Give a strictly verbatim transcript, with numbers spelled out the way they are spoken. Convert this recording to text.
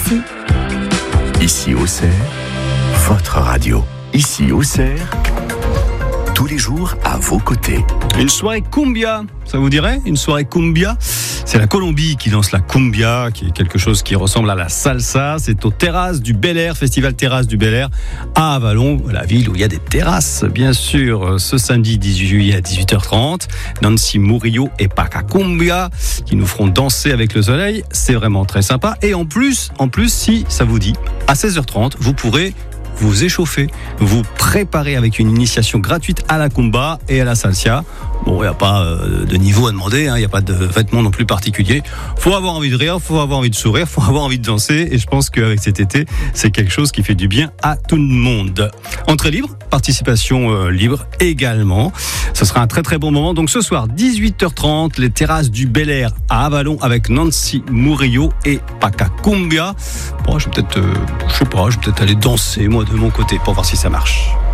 ici. Ici Auxerre, votre radio. Ici Auxerre, tous les jours à vos côtés. Une soirée cumbia, ça vous dirait? Une soirée cumbia? C'est la Colombie qui lance la cumbia, qui est quelque chose qui ressemble à la salsa. C'est aux terrasses du Bel Air, Festival Terrasse du Bel Air, à Avallon, la ville où il y a des terrasses, bien sûr. Ce samedi dix-huit juillet à dix-huit heures trente, Nancy Murillo et Paca Cumbia qui nous feront danser avec le soleil. C'est vraiment très sympa. Et en plus, en plus, si ça vous dit, à seize heures trente, vous pourrez vous échauffer, vous préparer avec une initiation gratuite à la Kumba et à la salsa. Bon, il n'y a pas euh, de niveau à demander, il hein, n'y a pas de vêtements non plus particuliers. Faut avoir envie de rire, faut avoir envie de sourire, faut avoir envie de danser. Et je pense qu'avec cet été, c'est quelque chose qui fait du bien à tout le monde. Entrée libre, participation euh, libre également. Ce sera un très très bon moment. Donc ce soir, dix-huit heures trente, les terrasses du Bel Air à Avallon avec Nancy Murillo et Paca Cumbia. Bon, je vais peut-être, euh, je sais pas, je vais peut-être aller danser moi de mon côté pour voir si ça marche.